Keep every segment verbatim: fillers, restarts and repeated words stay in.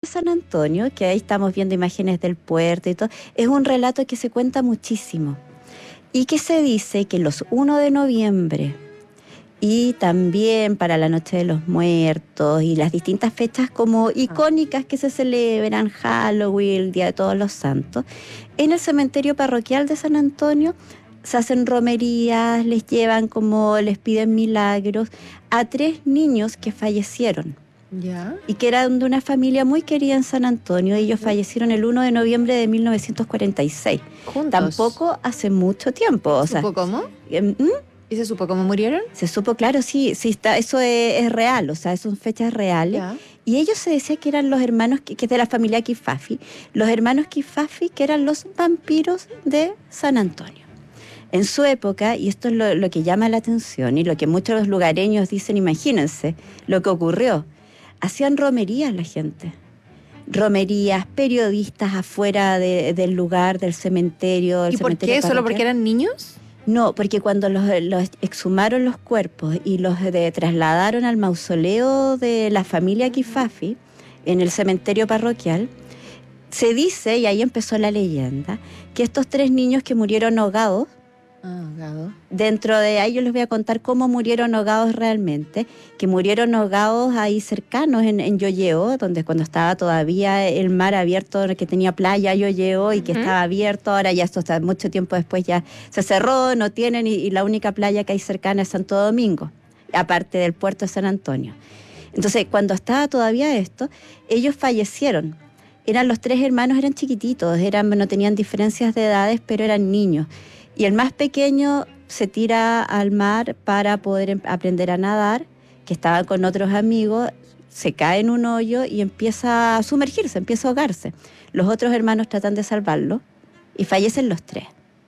San Antonio, que ahí estamos viendo imágenes del puerto y todo, es un relato que se cuenta muchísimo y que se dice que los primero de noviembre y también para la Noche de los Muertos y las distintas fechas como icónicas que se celebran, Halloween, el Día de Todos los Santos, en el cementerio parroquial de San Antonio se hacen romerías, les llevan como, les piden milagros a tres niños que fallecieron. ¿Ya? Y que eran de una familia muy querida en San Antonio. Ellos fallecieron el primero de noviembre de mil novecientos cuarenta y seis. ¿Juntos? Tampoco hace mucho tiempo. O sea, ¿Supo cómo? ¿Mm? ¿Y se supo cómo murieron? Se supo, claro, sí, sí está, eso es, es real, o sea, son fechas reales. Ya. Y ellos se decía que eran los hermanos, que, que es de la familia Kifafi, los hermanos Kifafi, que eran los vampiros de San Antonio. En su época, y esto es lo, lo que llama la atención y lo que muchos de los lugareños dicen, imagínense lo que ocurrió. Hacían romerías la gente. Romerías, periodistas afuera de, del lugar, del cementerio. Del ¿Y por cementerio qué? ¿Solo parroquial. porque eran niños? No, porque cuando los, los exhumaron los cuerpos y los de, trasladaron al mausoleo de la familia Kifafi en el cementerio parroquial, se dice, y ahí empezó la leyenda, que estos tres niños que murieron ahogados, Ah, ahogado. dentro de ahí yo les voy a contar cómo murieron ahogados realmente, que murieron ahogados ahí cercanos en, en Yoyeo, donde cuando estaba todavía el mar abierto, que tenía playa Yoyeo y que Uh-huh. estaba abierto, ahora ya esto está mucho tiempo después ya se cerró, no tienen, y, y la única playa que hay cercana es Santo Domingo, aparte del puerto de San Antonio. Entonces, cuando estaba todavía esto, ellos fallecieron. Eran los tres hermanos, eran chiquititos, eran, no tenían diferencias de edades, pero eran niños. Y el más pequeño se tira al mar para poder em- aprender a nadar, que estaba con otros amigos, se cae en un hoyo y empieza a sumergirse, empieza a ahogarse. Los otros hermanos tratan de salvarlo y fallecen los tres.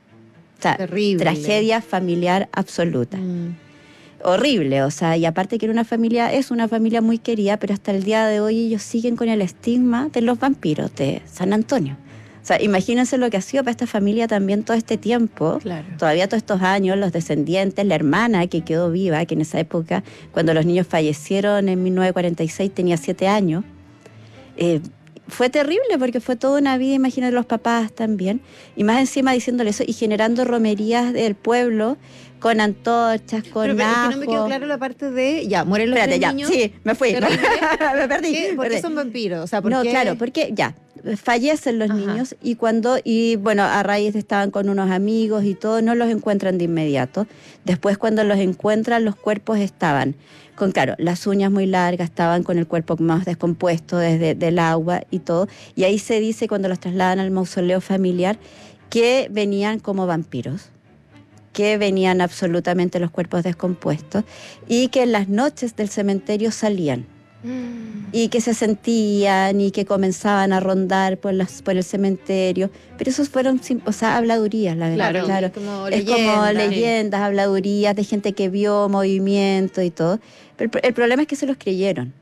O sea, Terrible. tragedia familiar absoluta. Mm. Horrible, o sea, y aparte que era una familia, es una familia muy querida, pero hasta el día de hoy ellos siguen con el estigma de los vampiros de San Antonio. O sea, imagínense lo que ha sido para esta familia también todo este tiempo, Claro. todavía todos estos años, los descendientes, la hermana que quedó viva, que en esa época, cuando los niños fallecieron en mil novecientos cuarenta y seis, tenía siete años. Eh, fue terrible porque fue toda una vida, imagínate los papás también, y más encima diciéndole eso y generando romerías del pueblo con antorchas, con Pero, pero es ajo. que no me quedó claro la parte de... Ya, mueren los Espérate, tres ya, niños. sí, me fui, Terrible. me perdí. ¿Qué? ¿Por qué perdí. son vampiros? O sea, ¿por No, qué? claro, porque ya, fallecen los Ajá. niños y cuando, y bueno, a raíz de estaban con unos amigos y todo, no los encuentran de inmediato. Después cuando los encuentran, los cuerpos estaban con, claro, las uñas muy largas, estaban con el cuerpo más descompuesto desde del agua y todo. Y ahí se dice, cuando los trasladan al mausoleo familiar, que venían como vampiros, que venían absolutamente los cuerpos descompuestos y que en las noches del cementerio salían. Mm. Y que se sentían y que comenzaban a rondar por las por el cementerio, pero esos fueron, sim- o sea, habladurías, la verdad, Claro, claro. es como Es como leyenda. leyendas, habladurías de gente que vio movimiento y todo. Pero el, pro- el problema es que se los creyeron.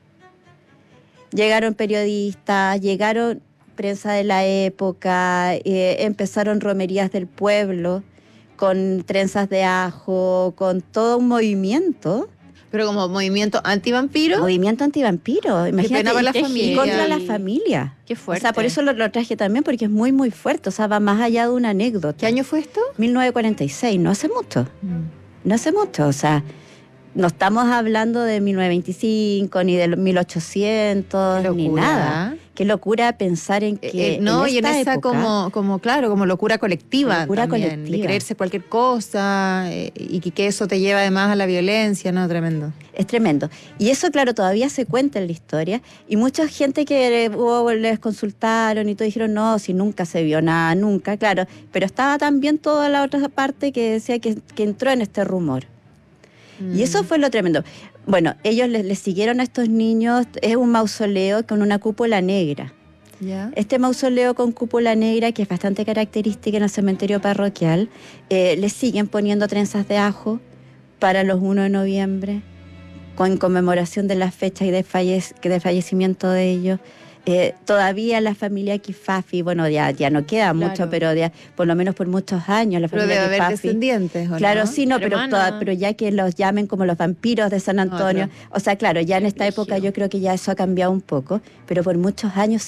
Llegaron periodistas, llegaron prensa de la época, eh, empezaron romerías del pueblo con trenzas de ajo, con todo un movimiento. Pero como movimiento antivampiro. Movimiento antivampiro, imagínate, pena para la y- y familia. contra la familia. Qué O fuerte. sea, por eso lo, lo traje también, porque es muy, muy fuerte. O sea, va más allá de una anécdota. ¿Qué año fue esto? mil novecientos cuarenta y seis, no hace mucho. No hace mucho, o sea, no estamos hablando de mil novecientos veinticinco, ni de los mil ochocientos, Qué ni locura. nada. Qué locura pensar en que Eh, eh, no, en y en esta esa época, como, como, claro, como locura colectiva Locura también, colectiva. de creerse cualquier cosa eh, y que, que eso te lleva además a la violencia, ¿no? Tremendo. es tremendo. Y eso, claro, todavía se cuenta en la historia. Y mucha gente que eh, hubo, les consultaron y todo dijeron, no, si nunca se vio nada, nunca, claro. Pero estaba también toda la otra parte que decía que, que entró en este rumor. Y eso fue lo tremendo. Bueno, ellos les, les siguieron a estos niños, es un mausoleo con una cúpula negra. ¿Ya? Este mausoleo con cúpula negra, que es bastante característica en el cementerio parroquial, eh, le siguen poniendo trenzas de ajo para los primero de noviembre, con conmemoración de las fechas y de, fallec de fallecimiento de ellos. Eh, todavía la familia Kifafi, bueno, ya, ya no queda Claro. mucho, pero ya, por lo menos por muchos años la Pero familia debe haber Kifafi. descendientes, ¿o Claro, no? sí, no, pero, Hermana. toda- pero ya que los llamen como los vampiros de San Antonio, Otro. o sea, claro, ya en Qué esta época brígido. yo creo que ya eso ha cambiado un poco, pero por muchos años